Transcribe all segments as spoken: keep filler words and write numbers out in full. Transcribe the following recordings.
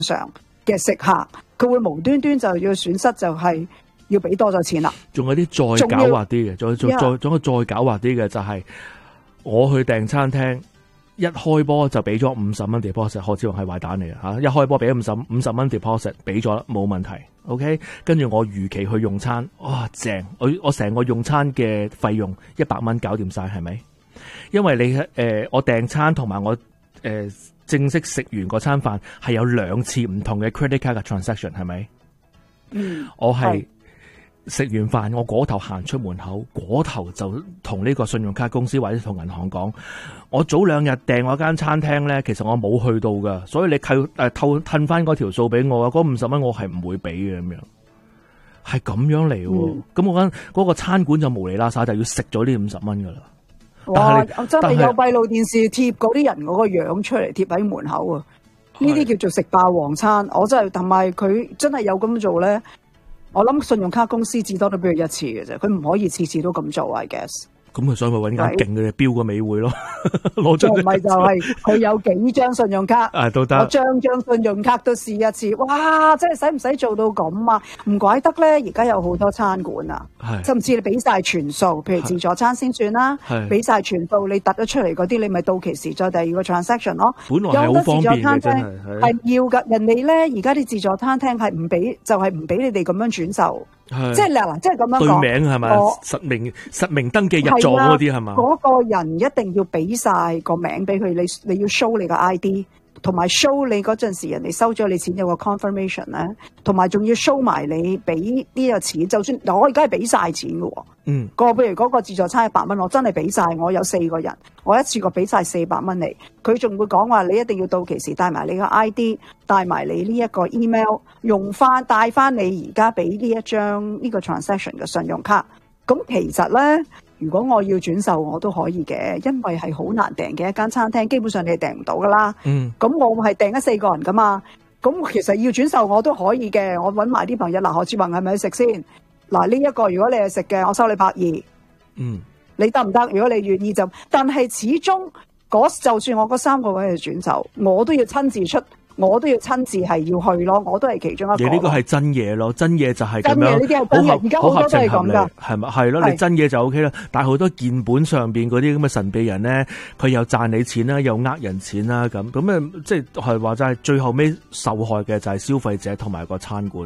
常嘅食客，佢會無端端就要損失，就係要俾多咗錢啦。 仲有啲再狡猾啲嘅，再再再仲有再狡猾啲嘅就係、是、我去訂餐廳。一開波就俾咗五十蚊 deposit， 何志榮係壞蛋嚟嘅吓，一開波俾咗五十五十蚊 deposit， 俾咗冇問題 ，OK， 跟住我如期去用餐，哇正，我我成個用餐嘅費用一百蚊搞掂晒，係咪？因為你誒、呃、我訂餐同埋我誒、呃、正式食完嗰餐飯係有兩次唔同嘅 credit card 嘅 transaction， 係咪？嗯，我係。食完飯，我嗰頭行出門口，嗰頭就同呢個信用卡公司或者同銀行講，我早兩日訂嗰間餐廳咧，其實我冇去到噶，所以你扣誒透褪翻嗰條數俾我啊，嗰五十蚊我係唔會俾嘅，咁樣係咁樣嚟喎。咁、嗯、我間嗰個餐館就無厘啦撒，就要食咗呢五十蚊噶啦。 哇！真係有閉路電視貼嗰啲人嗰個樣出嚟貼喺門口啊！呢啲叫做食霸王餐，我真係同埋佢真係有咁做咧。我諗信用卡公司至多都俾佢一次嘅啫，佢唔可以次次都咁做 I guess。咁佢所以咪揾間勁嘅標個美匯咯，攞出嚟。唔係就係佢有幾張信用卡，啊都得，我張張信用卡都試一次。哇！真係使唔使做到咁啊？唔怪得咧，而家有好多餐館啊，甚至你俾晒全數，譬如自助餐先算啦，俾晒全數，你突咗出嚟嗰啲，你咪到期時再第二個 transaction 咯。本來係好方便嘅，真係係要噶。人哋咧而家啲自助餐廳係唔俾，就係唔俾你哋咁樣轉售。即係嗱，即係咁樣講，對名係咪？實名實名登記入座嗰啲係嘛？嗰、嗰個人一定要俾晒個名俾佢，你你要 show 你個 I D， 同埋 show 你嗰陣時人哋收咗你錢有個 confirmation 咧，同埋仲要 show 埋你俾呢個錢。就算我而家係俾晒錢嘅，嗯，個譬如嗰個自助餐一百蚊，我真係俾晒，我有四個人，我一次過俾晒四百蚊你。佢仲會講話你一定要到期時帶埋你個 I D， 帶埋你呢一個 email， 用翻帶翻你而家俾呢一張呢個 transaction 嘅信用卡。咁其實咧，如果我要轉售，我都可以嘅，因為係好難訂嘅一間餐廳，基本上你係訂唔到噶啦。嗯，咁我係訂咗四個人噶嘛，咁其實要轉售我都可以嘅，我搵埋啲朋友嗱，何志宏係咪去食先？嗱，呢一個如果你係食嘅，我收你百二。嗯，你得唔得？如果你願意就，但係始終嗰就算我嗰三個位去轉售，我都要親自出。我都要親自係要去咯，我都係其中一個。你呢個係真嘢咯，真嘢就係咁樣。真嘢呢啲係真嘢，而家好多都係咁噶，係咪？係咯，你真嘢就 O K 啦。但係好多鍵盤上邊嗰啲咁嘅神秘人咧，佢又賺你錢啦，又呃人錢啦，咁咁啊，即係係話就係最後尾受害嘅就係消費者同埋個餐館。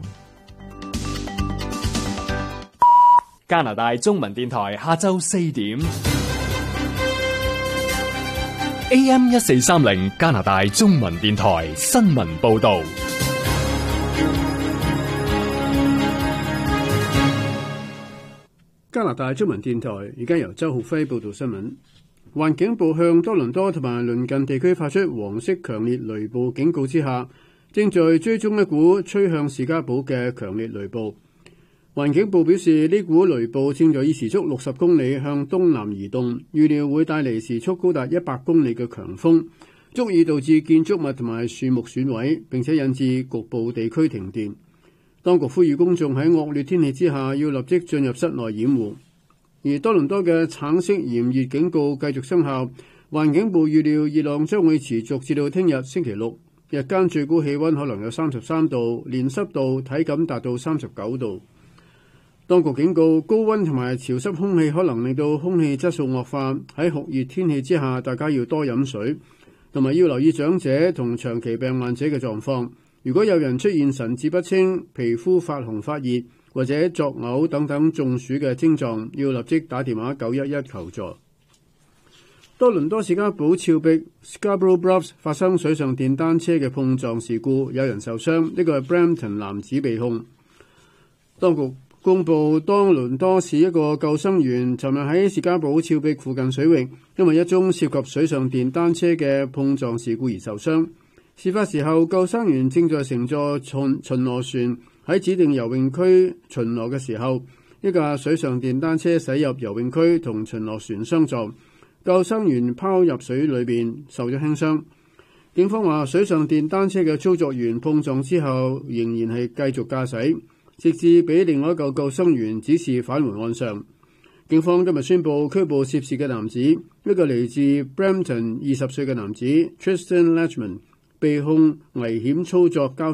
加拿大中文電台下晝四點。A M 一四三零加拿大中文電台新聞報道。 加拿大中文電台而家由周浩輝報道新聞。環境部向多倫多同埋鄰近地區發出黃色強烈雷暴警告之下，正在追蹤一股吹向士嘉堡嘅強烈雷暴。環境部表示，呢股雷暴正在以時速六十公里向東南移動，預料會帶嚟時速高達一百公里嘅強風，足以導致建築物同埋樹木損毀，並且引致局部地區停電。當局呼籲公眾喺惡劣天氣之下要立即進入室內掩護。而多倫多嘅橙色炎熱警告繼續生效，環境部預料熱浪將會持續至到聽日星期六，日間最高氣溫可能有三十三度，連濕度體感達到三十九度。當局警告，高溫同埋潮濕空氣可能令到空氣質素惡化。喺酷熱天氣之下，大家要多飲水，同埋要留意長者同長期病患者嘅狀況。如果有人出現神志不清、皮膚發紅發熱或者作嘔等等中暑嘅症狀，要立即打電話九一一求助。多倫多士嘉堡峭壁 Scarborough Bluffs 發生水上電單車嘅碰撞事故，有人受傷，呢個係 Brampton 男子被控。當局公布多倫多市一個救生員尋日喺士嘉堡峭壁附近水域，因為一宗涉及水上電單車嘅碰撞事故而受傷。事發時候，救生員正在乘坐巡巡邏船喺指定游泳區巡邏嘅時候，一架水上電單車駛入游泳區同巡邏船相撞，救生員拋入水裏邊受咗輕傷。警方話，水上電單車嘅操作員碰撞之後仍然係繼續駕駛，直至俾另外一個救生員指示返回岸上。警方今日宣布拘捕涉事嘅男子，一個嚟自 Brampton 二十歲嘅男子 Tristan Latchman， 被控危險操作交